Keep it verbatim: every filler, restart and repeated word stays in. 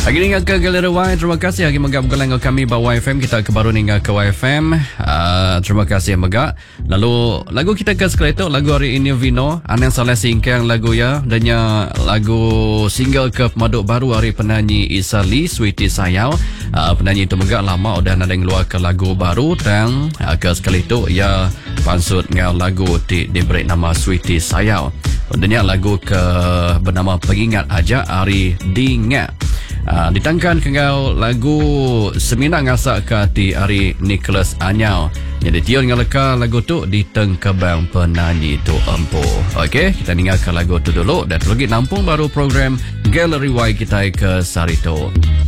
Lagi ni ke Galera Y. Terima kasih lagi megak bergelang kami bawa Y F M. Kita kebaru ni ke Y F M. Uh, terima kasih megak. Lalu lagu kita ke sekali tu lagu hari ini Vino Anang Saleh singkang lagu ya. Danya lagu single ke pemaduk baru hari penyanyi Isa Lee Sweetie Sayau. Uh, penyanyi itu megak lama udah ada yang keluar ke lagu baru dan uh, ke sekali tu ya pansut ngau lagu di diberi nama Sweetie Sayau. Danya lagu ke bernama Pengingat Aja Hari Dingat. Uh, ditangkan kengau lagu Semina Ngasak ke di hari Nicholas Anyau. Jadi tion ngaleka lagu tu di tengkebang penyanyi tu empu. Okey, kita dengarkan lagu tu dulu dan lagi nampung baru program Gallery Y kita ke Sarito.